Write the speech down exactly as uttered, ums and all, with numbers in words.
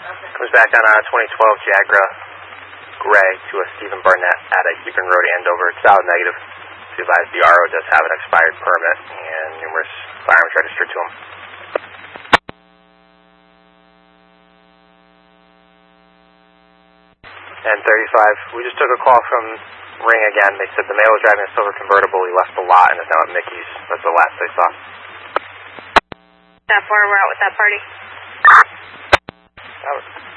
Comes back on a twenty twelve Jagra Gray to a Stephen Barnett at a Hebron Road, Andover. It's solid negative. To advise the R O does have an expired permit and numerous firearms registered to him. And thirty-five, we just took a call from Ring again. They said the male was driving a silver convertible. He left the lot and is now at Mickey's. That's the last they saw. That far, we're out with that party. That was